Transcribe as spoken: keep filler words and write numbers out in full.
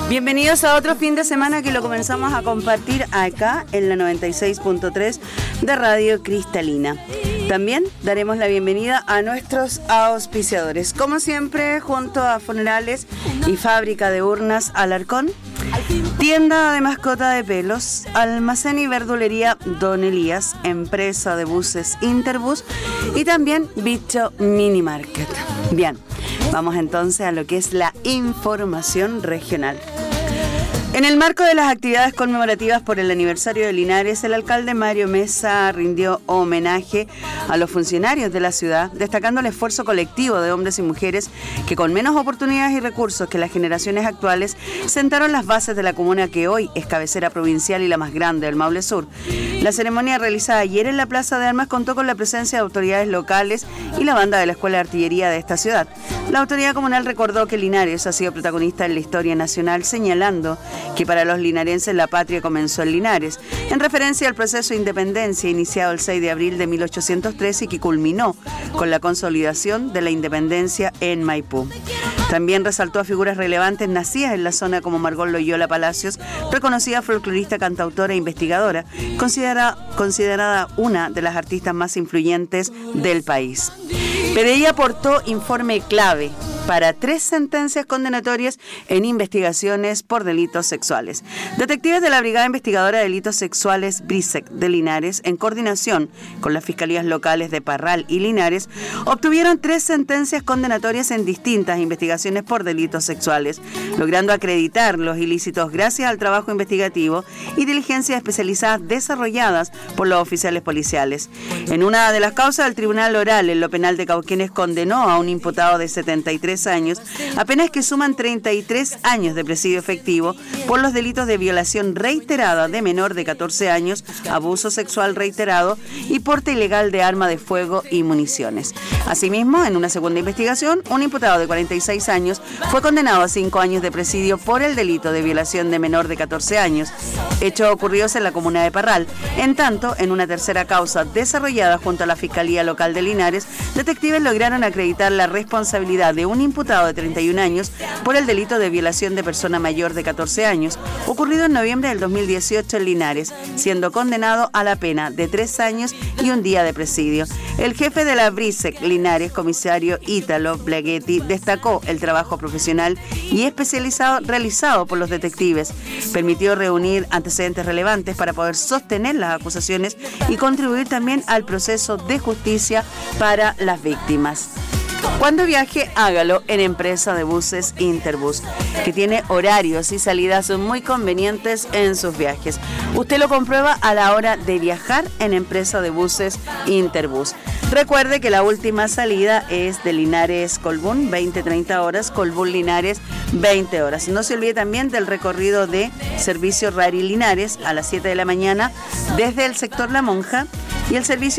Bienvenidos a otro fin de semana que lo comenzamos a compartir acá en la noventa y seis punto tres de Radio Cristalina. También daremos la bienvenida a nuestros auspiciadores. Como siempre, junto a Funerales y Fábrica de Urnas Alarcón, Tienda de Mascota de Pelos, Almacén y Verdulería Don Elías, Empresa de Buses Interbus y también Bicho Mini Market. Bien, vamos entonces a lo que es la información regional. En el marco de las actividades conmemorativas por el aniversario de Linares, el alcalde Mario Mesa rindió homenaje a los funcionarios de la ciudad, destacando el esfuerzo colectivo de hombres y mujeres que con menos oportunidades y recursos que las generaciones actuales sentaron las bases de la comuna que hoy es cabecera provincial y la más grande del Maule Sur. La ceremonia realizada ayer en la Plaza de Armas contó con la presencia de autoridades locales y la banda de la Escuela de Artillería de esta ciudad. La autoridad comunal recordó que Linares ha sido protagonista en la historia nacional, señalando que para los linarenses la patria comenzó en Linares, en referencia al proceso de independencia iniciado el seis de abril de mil ochocientos trece y que culminó con la consolidación de la independencia en Maipú. También resaltó a figuras relevantes nacidas en la zona como Margot Loyola Palacios, reconocida folclorista, cantautora e investigadora, considera, considerada una de las artistas más influyentes del país. Pero ella aportó informe clave para tres sentencias condenatorias en investigaciones por delitos sexuales. Detectives de la Brigada Investigadora de Delitos Sexuales BRISEC de Linares, en coordinación con las fiscalías locales de Parral y Linares, obtuvieron tres sentencias condenatorias en distintas investigaciones por delitos sexuales, logrando acreditar los ilícitos gracias al trabajo investigativo y diligencias especializadas desarrolladas por los oficiales policiales. En una de las causas, el Tribunal Oral en lo Penal de Cauquenes condenó a un imputado de setenta y tres años, apenas que suman treinta y tres años de presidio efectivo por los delitos de violación reiterada de menor de catorce años, abuso sexual reiterado y porte ilegal de arma de fuego y municiones. Asimismo, en una segunda investigación, un imputado de cuarenta y seis años fue condenado a cinco años de presidio por el delito de violación de menor de catorce años, hechos ocurridos en la comuna de Parral. En tanto, en una tercera causa desarrollada junto a la Fiscalía Local de Linares, detectives lograron acreditar la responsabilidad de un imputado de treinta y un años por el delito de violación de persona mayor de catorce años, ocurrido en noviembre del dos mil dieciocho en Linares, siendo condenado a la pena de tres años y un día de presidio. El jefe de la BRISEC Linares, comisario Ítalo Blaghetti, destacó el trabajo profesional y especializado realizado por los detectives. Permitió reunir antecedentes relevantes para poder sostener las acusaciones y contribuir también al proceso de justicia para las víctimas. Cuando viaje, hágalo en Empresa de Buses Interbus, que tiene horarios y salidas muy convenientes en sus viajes. Usted lo comprueba a la hora de viajar en Empresa de Buses Interbus. Recuerde que la última salida es de Linares Colbún, veinte a treinta horas, Colbún Linares, veinte horas. No se olvide también del recorrido de Servicio Rari Linares a las siete de la mañana desde el sector La Monja y el servicio